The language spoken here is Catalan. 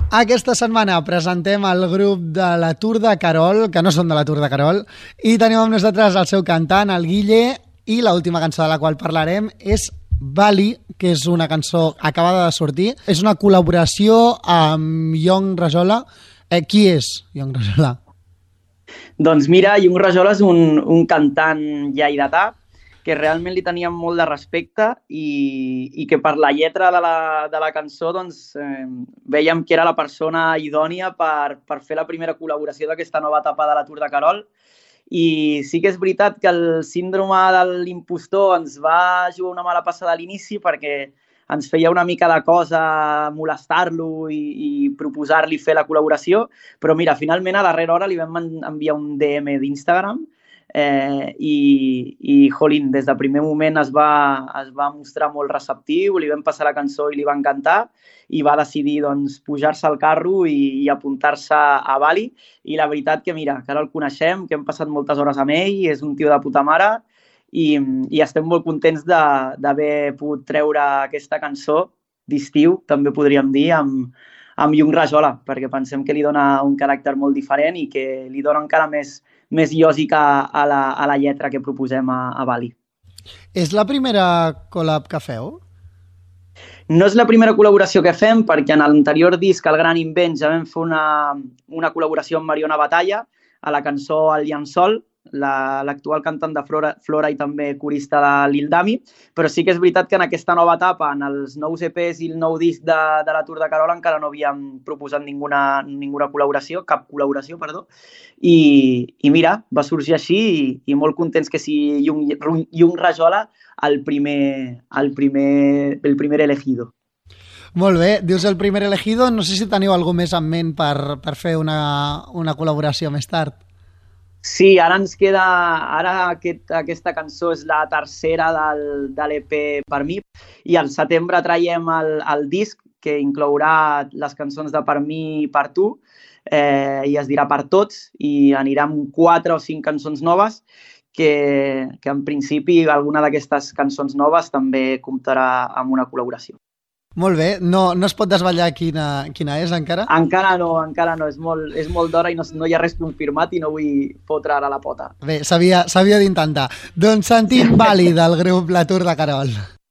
Aquesta setmana presentem el grup de la Tour de Carol, que no són de la Tour de Carol, i tenim amb nosaltres el seu cantant, el Guille, i l'última cançó de la qual parlarem és Bali, que és una cançó acabada de sortir. És una col·laboració amb Young Rajola. Qui és Young Rajola? Doncs mira, Young Rajola és un cantant lleidatà que realment li teníem molt de respecte i que per la lletra de la cançó doncs, vèiem que era la persona idònia per fer la primera col·laboració d'aquesta nova etapa de la Tour de Carol. I sí que és veritat que el síndrome de l'impostor ens va jugar una mala passada a l'inici perquè ens feia una mica de cosa molestar-lo i proposar-li fer la col·laboració, però mira, finalment a darrera hora li vam enviar un DM d'Instagram i jolín, des del primer moment es va mostrar molt receptiu, li vam passar la cançó i li va encantar i va decidir doncs, pujar-se al carro i apuntar-se a Bali. I la veritat que mira, que ara el coneixem, que hem passat moltes hores amb ell, és un tio de puta mare i estem molt contents d'haver pogut treure aquesta cançó d'estiu, també podríem dir, amb Young Rajola, perquè pensem que li dona un caràcter molt diferent i que li dona encara més lògica a la lletra que proposem a Bali. És la primera collab que feu? No és la primera col·laboració que fem, perquè en l'anterior disc, El Gran Invent, ja vam fer una col·laboració amb Mariona Batalla a la cançó El Llençol, l'actual cantant de Flora i també corista de Lil Dami, però sí que és veritat que en aquesta nova etapa, en els nous EPs i el nou disc de la Tour de Carol encara no havíem proposat ninguna col·laboració, cap col·laboració, perdó, i mira, va sorgir així i molt contents que sigui Young Rajola el primer elegido. Molt bé, dius el primer elegido, no sé si teniu alguna més en ment per fer una col·laboració més tard. Sí, ara ens queda... aquesta cançó és la tercera de l'EP Per mi i al setembre traiem el disc que inclourà les cançons de Per mi i Per tu i es dirà Per tots i anirà amb 4 o 5 cançons noves que en principi alguna d'aquestes cançons noves també comptarà amb una col·laboració. Molt bé, no es pot desvetllar quina és encara? Encara no, és molt d'hora i no hi ha res confirmat i no vull fotre ara la pota. Bé, s'havia d'intentar. Doncs sentim Bali del grup La Tour de Carol.